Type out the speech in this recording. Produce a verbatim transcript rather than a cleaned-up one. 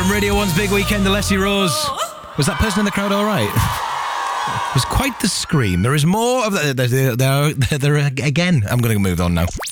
Radio one's Big Weekend, Alessia Rose. Was that person in the crowd all right? It was quite the scream. There is more of that. There, there, there, there again. I'm going to move on now.